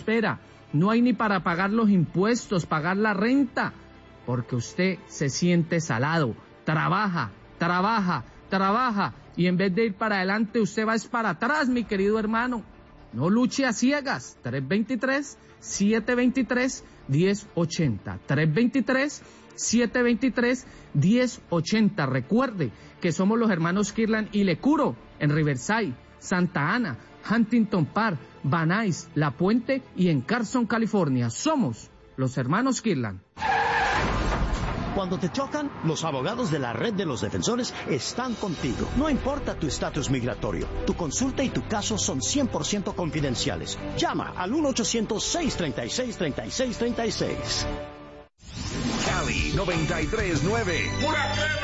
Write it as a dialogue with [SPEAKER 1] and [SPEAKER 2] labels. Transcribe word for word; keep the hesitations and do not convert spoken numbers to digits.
[SPEAKER 1] espera, no hay ni para pagar los impuestos, pagar la renta, porque usted se siente salado, trabaja, trabaja, trabaja, y en vez de ir para adelante, usted va es para atrás, mi querido hermano. No luche a ciegas. tres dos tres, siete dos tres, uno cero ocho cero. tres dos tres, siete dos tres, uno cero ocho cero. Recuerde que somos los hermanos Kirtland y Le Curo en Riverside, Santa Ana, Huntington Park, Van Nuys, La Puente y en Carson, California. Somos los hermanos Kirtland.
[SPEAKER 2] Cuando te chocan, los abogados de la Red de los Defensores están contigo. No importa tu estatus migratorio, tu consulta y tu caso son cien por ciento confidenciales. Llama al uno ochocientos, seis tres seis, tres seis tres seis.
[SPEAKER 3] Cali noventa y tres nueve.